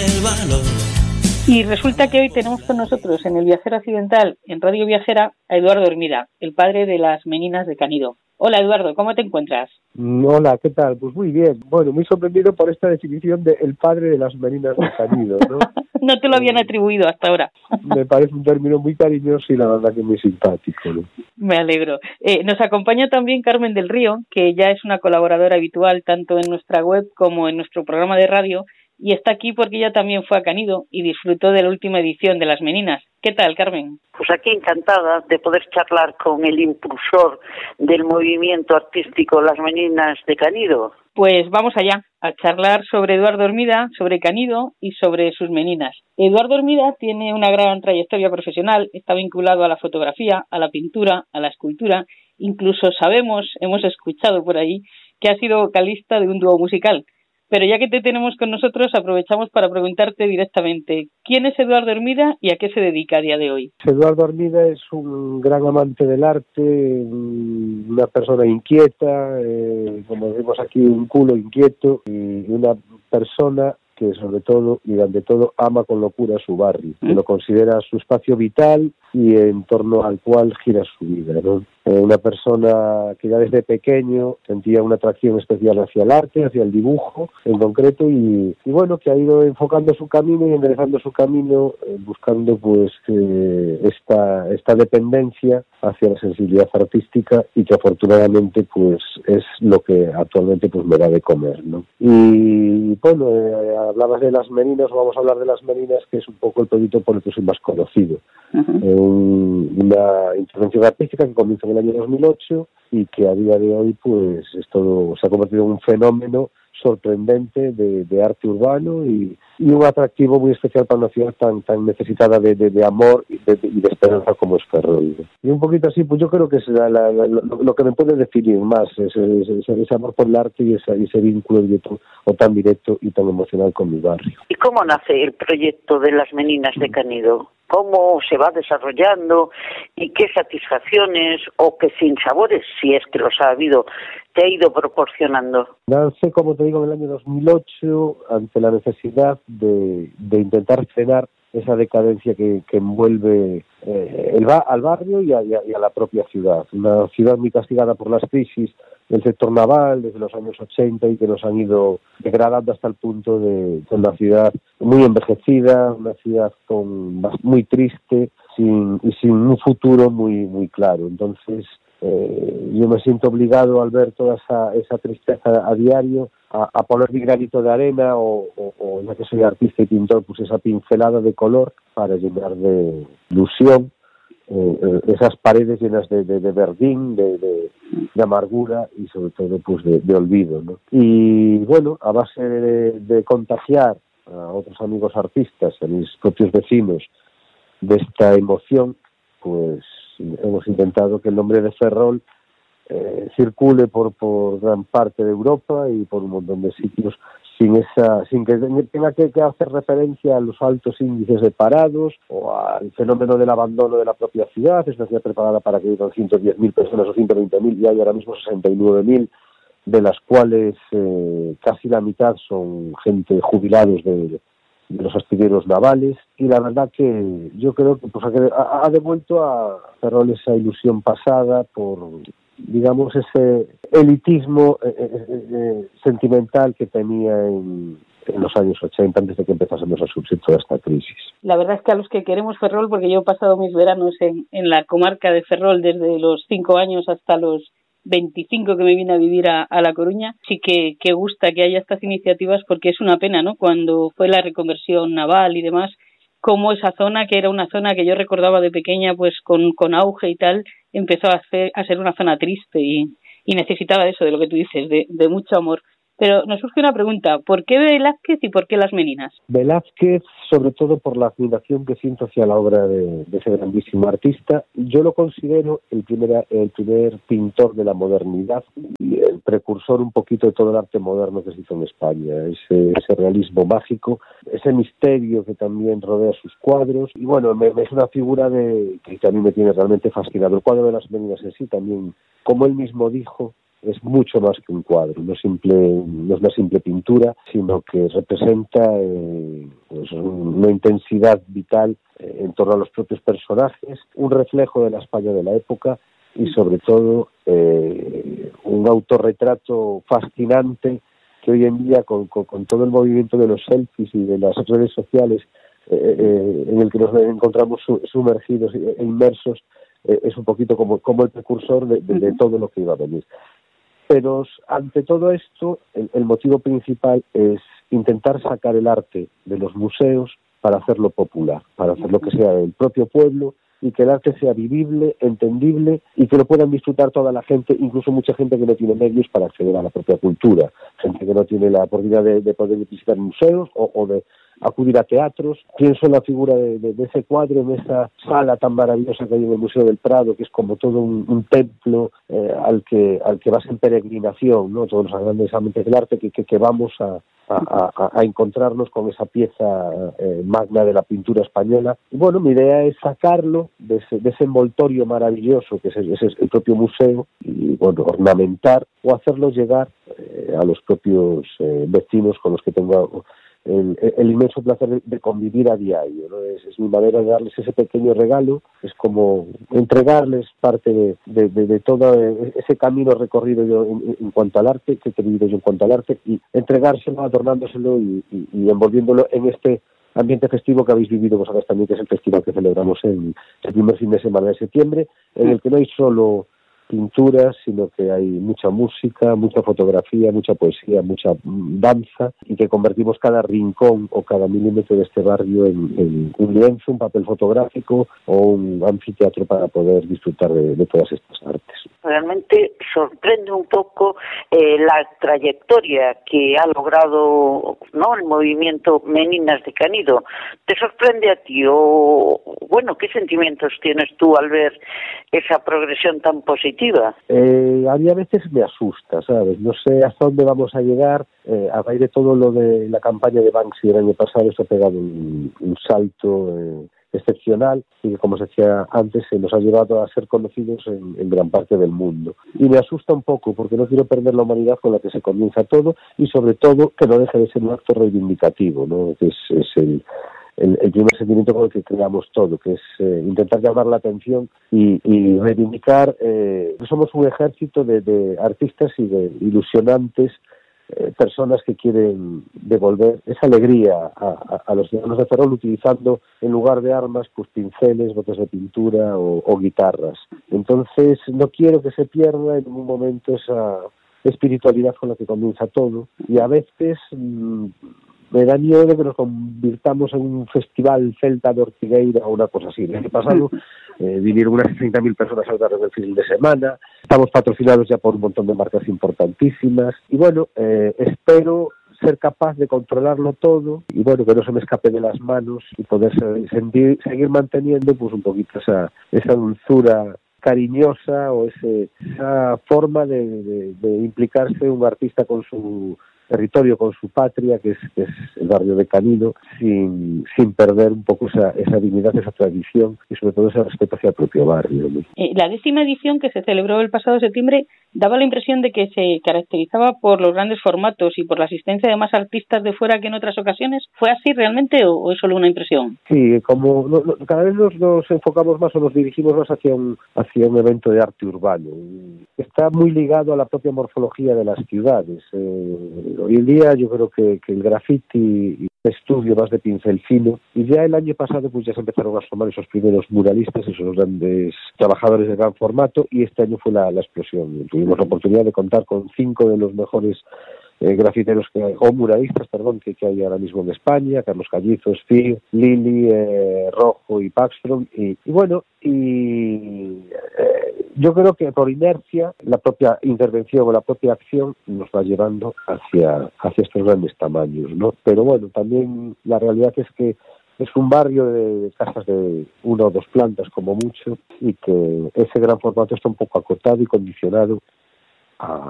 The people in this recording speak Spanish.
el valor. Y resulta que hoy tenemos con nosotros en el Viajero Accidental, en Radio Viajera, a Eduardo Hermida, el padre de las meninas de Canido. Hola Eduardo, ¿cómo te encuentras? Hola, ¿qué tal? Pues muy bien. Bueno, muy sorprendido por esta definición de el padre de las meninas de Canido, ¿no? No te lo habían atribuido hasta ahora. Me parece un término muy cariñoso y la verdad que muy simpático, ¿no? Me alegro. Nos acompaña también Carmen del Río, que ya es una colaboradora habitual tanto en nuestra web como en nuestro programa de radio, y está aquí porque ella también fue a Canido y disfrutó de la última edición de Las Meninas. ¿Qué tal, Carmen? Pues aquí encantada de poder charlar con el impulsor del movimiento artístico Las Meninas de Canido. Pues vamos allá, a charlar sobre Eduardo Hermida, sobre Canido y sobre sus meninas. Eduardo Hermida tiene una gran trayectoria profesional, está vinculado a la fotografía, a la pintura, a la escultura, incluso hemos escuchado por ahí que ha sido vocalista de un dúo musical. Pero ya que te tenemos con nosotros, aprovechamos para preguntarte directamente, ¿quién es Eduardo Hermida y a qué se dedica a día de hoy? Eduardo Hermida es un gran amante del arte, una persona inquieta, como decimos aquí, un culo inquieto, y una persona que sobre todo y ante todo ama con locura su barrio, que lo considera su espacio vital y en torno al cual gira su vida, ¿no? Una persona que ya desde pequeño sentía una atracción especial hacia el arte, hacia el dibujo en concreto y bueno, que ha ido enfocando su camino y enderezando su camino buscando pues esta dependencia hacia la sensibilidad artística y que afortunadamente pues es lo que actualmente pues me da de comer, ¿no? Y bueno, hablabas de Las Meninas, vamos a hablar de Las Meninas, que es un poco el proyecto por el que soy más conocido. Una intervención artística que comenzó en el año 2008 y que a día de hoy pues se ha convertido en un fenómeno sorprendente de arte urbano y un atractivo muy especial para una ciudad tan necesitada de amor y de esperanza como es Ferrol. Y un poquito así, pues yo creo que es lo que me puede definir más, ese amor por el arte y ese vínculo directo, o tan directo y tan emocional con mi barrio. ¿Y cómo nace el proyecto de Las Meninas de Canido? ¿Cómo se va desarrollando y qué satisfacciones o qué sinsabores, si es que los ha habido, te ha ido proporcionando? Nace, como te digo, en el año 2008 ante la necesidad de intentar frenar esa decadencia que envuelve al barrio y a la propia ciudad. Una ciudad muy castigada por las crisis del sector naval desde los años 80 y que nos han ido degradando hasta el punto de una ciudad muy envejecida, una ciudad muy triste sin un futuro muy claro. Entonces yo me siento obligado al ver toda esa tristeza a diario a poner mi granito de arena o ya que soy artista y pintor, pues esa pincelada de color para llenar de ilusión esas paredes llenas de verdín, de amargura y sobre todo pues de olvido, ¿no? Y bueno, a base de contagiar a otros amigos artistas, a mis propios vecinos, de esta emoción, pues hemos intentado que el nombre de Ferrol circule por gran parte de Europa y por un montón de sitios sin que tenga que hacer referencia a los altos índices de parados o al fenómeno del abandono de la propia ciudad. Es una ciudad preparada para que vivan 110.000 personas o 120.000 y hay ahora mismo 69.000, de las cuales casi la mitad son gente jubilados de los astilleros navales, y la verdad que yo creo que pues ha devuelto a Ferrol esa ilusión pasada por, digamos, ese elitismo sentimental que tenía en los años 80, antes de que empezásemos a sufrir toda esta crisis. La verdad es que a los que queremos Ferrol, porque yo he pasado mis veranos en la comarca de Ferrol desde los 5 años hasta los 25 que me vine a vivir a La Coruña, sí que gusta que haya estas iniciativas, porque es una pena, ¿no? Cuando fue la reconversión naval y demás, como esa zona, que era una zona que yo recordaba de pequeña, pues con auge y tal, empezó a ser una zona triste y necesitaba eso, de lo que tú dices, de mucho amor. Pero nos surge una pregunta, ¿por qué Velázquez y por qué Las Meninas? Velázquez, sobre todo por la admiración que siento hacia la obra de ese grandísimo artista. Yo lo considero el primer pintor de la modernidad y el precursor un poquito de todo el arte moderno que se hizo en España. Ese realismo mágico, ese misterio que también rodea sus cuadros. Y bueno, es una figura que a mí me tiene realmente fascinado. El cuadro de Las Meninas en sí también, como él mismo dijo, es mucho más que un cuadro, no es una simple pintura, sino que representa pues es una intensidad vital en torno a los propios personajes, un reflejo de la España de la época y sobre todo un autorretrato fascinante que hoy en día con todo el movimiento de los selfies y de las redes sociales en el que nos encontramos sumergidos e inmersos, es un poquito como el precursor de todo lo que iba a venir. Pero ante todo esto, el motivo principal es intentar sacar el arte de los museos para hacerlo popular, para hacerlo que sea del propio pueblo y que el arte sea vivible, entendible y que lo puedan disfrutar toda la gente, incluso mucha gente que no tiene medios para acceder a la propia cultura, gente que no tiene la oportunidad de poder visitar museos o de acudir a teatros. Pienso en la figura de ese cuadro, en esa sala tan maravillosa que hay en el Museo del Prado, que es como todo un templo al que vas en peregrinación, ¿no? Todos los grandes amantes del arte que vamos a encontrarnos con esa pieza magna de la pintura española. Y bueno, mi idea es sacarlo de ese envoltorio maravilloso que es el propio museo y bueno, ornamentar o hacerlo llegar a los propios vecinos con los que tengo el inmenso placer de convivir a diario, ¿no? Es mi manera de darles ese pequeño regalo, es como entregarles parte de todo ese camino recorrido yo en cuanto al arte, que he vivido yo en cuanto al arte, y entregárselo, adornándoselo y envolviéndolo en este ambiente festivo que habéis vivido vosotros también, que es el festival que celebramos el primer fin de semana de septiembre, en el que no hay solo pinturas, sino que hay mucha música, mucha fotografía, mucha poesía, mucha danza, y que convertimos cada rincón o cada milímetro de este barrio en un lienzo, un papel fotográfico o un anfiteatro para poder disfrutar de todas estas artes. Realmente sorprende un poco la trayectoria que ha logrado, ¿no?, el movimiento Meninas de Canido. ¿Te sorprende a ti o, bueno, qué sentimientos tienes tú al ver esa progresión tan positiva? A mí a veces me asusta, ¿sabes? No sé hasta dónde vamos a llegar. A raíz de todo lo de la campaña de Banksy el año pasado, esto ha pegado un salto excepcional y que, como se decía antes, se nos ha llevado a ser conocidos en gran parte del mundo. Y me asusta un poco porque no quiero perder la humanidad con la que se comienza todo y, sobre todo, que no deje de ser un acto reivindicativo, ¿no? Que es el primer sentimiento con el que creamos todo, que es intentar llamar la atención y reivindicar que somos un ejército de artistas y de ilusionantes, personas que quieren devolver esa alegría a los ciudadanos de Ferrol, utilizando en lugar de armas pues pinceles, botes de pintura o guitarras. Entonces no quiero que se pierda en ningún momento esa espiritualidad con la que comienza todo, y a veces me da miedo de que nos convirtamos en un festival celta de Ortigueira o una cosa así. El año pasado vinieron unas 30.000 personas a lo largo del fin de semana. Estamos patrocinados ya por un montón de marcas importantísimas. Y bueno, espero ser capaz de controlarlo todo y bueno, que no se me escape de las manos y poder seguir manteniendo pues un poquito esa dulzura cariñosa o esa forma de implicarse un artista con su territorio, con su patria, que es el barrio de Canido, sin perder un poco esa dignidad, esa tradición y sobre todo ese respeto hacia el propio barrio, ¿no? La 10ª edición, que se celebró el pasado septiembre, daba la impresión de que se caracterizaba por los grandes formatos y por la asistencia de más artistas de fuera que en otras ocasiones. ¿Fue así realmente o es solo una impresión? Sí, como cada vez nos enfocamos más o nos dirigimos más hacia un evento de arte urbano. Está muy ligado a la propia morfología de las ciudades. Hoy en día yo creo que el graffiti estudio más de pincel fino, y ya el año pasado pues ya se empezaron a formar esos primeros muralistas, esos grandes trabajadores de gran formato, y este año fue la explosión. Tuvimos la oportunidad de contar con 5 de los mejores grafiteros o muralistas, que hay ahora mismo en España: Carlos Callizo, Sfig, Lili, Rojo y Paxstrom, y bueno, yo creo que por inercia la propia intervención o la propia acción nos va llevando hacia estos grandes tamaños, ¿no? Pero bueno, también la realidad es que es un barrio de casas de 1 o 2 plantas como mucho, y que ese gran formato está un poco acotado y condicionado a